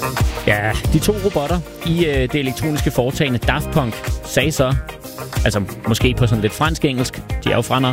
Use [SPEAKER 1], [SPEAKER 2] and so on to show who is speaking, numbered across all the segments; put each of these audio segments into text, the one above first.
[SPEAKER 1] Ja, de to robotter i det elektroniske foretagende Daft Punk sagde så, altså måske på sådan lidt fransk-engelsk, de er jo frandere,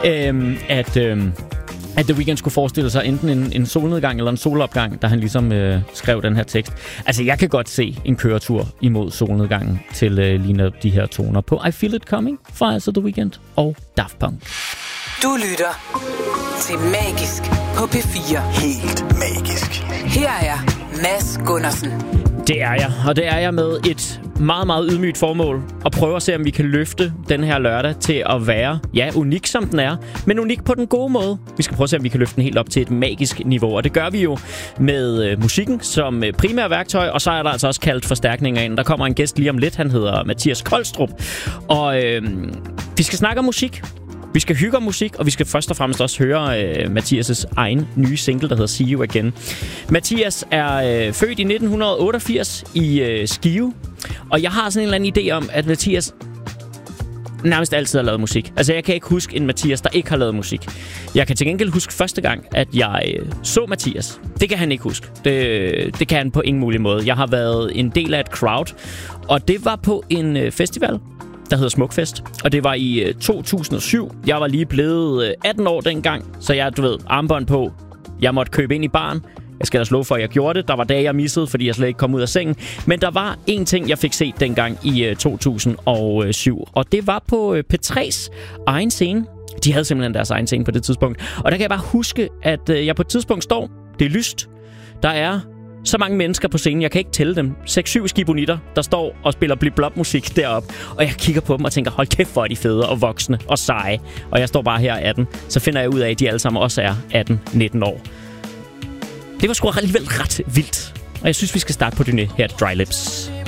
[SPEAKER 1] at The Weeknd skulle forestille sig enten en solnedgang eller en solopgang, da han ligesom skrev den her tekst. Altså, jeg kan godt se en køretur imod solnedgangen til lige de her toner på I Feel It Coming fra altså The Weeknd og Daft Punk.
[SPEAKER 2] Du lytter til Magisk på P4.
[SPEAKER 3] Helt magisk.
[SPEAKER 2] Her er Mads Gundersen.
[SPEAKER 1] Det er jeg, og det er jeg med et meget, meget ydmygt formål at prøve at se, om vi kan løfte den her lørdag til at være, ja, unik som den er, men unik på den gode måde. Vi skal prøve at se, om vi kan løfte den helt op til et magisk niveau, og det gør vi jo med musikken som primær værktøj, og så er der altså også kaldt forstærkninger ind. Der kommer en gæst lige om lidt, han hedder Mathias Kolstrup, og vi skal snakke om musik. Vi skal hygge om musik, og vi skal først og fremmest også høre Mathias' egen nye single, der hedder See You Again. Mathias er født i 1988 i Skive, og jeg har sådan en eller anden idé om, at Mathias nærmest altid har lavet musik. Altså, jeg kan ikke huske en Mathias, der ikke har lavet musik. Jeg kan til gengæld huske første gang, at jeg så Mathias. Det kan han ikke huske. Det kan han på ingen mulig måde. Jeg har været en del af et crowd, og det var på en festival, der hedder Smukfest, og det var i 2007. Jeg var lige blevet 18 år dengang, så jeg, armbånd på. Jeg måtte købe ind i baren. Jeg skal da slå for, at jeg gjorde det. Der var dage, jeg missede, fordi jeg slet ikke kom ud af sengen. Men der var én ting, jeg fik set dengang i 2007, og det var på P3's egen scene. De havde simpelthen deres egen scene på det tidspunkt. Og der kan jeg bare huske, at jeg på et tidspunkt står. Det er lyst. Der er så mange mennesker på scenen, jeg kan ikke tælle dem. 6-7 skibonitter, der står og spiller blip-blop-musik deroppe. Og jeg kigger på dem og tænker, hold kæft, hvor er de fede og voksne og seje. Og jeg står bare her 18. Så finder jeg ud af, at de alle sammen også er 18-19 år. Det var sgu alligevel ret vildt. Og jeg synes, vi skal starte på Dynæ her til Dry Lips.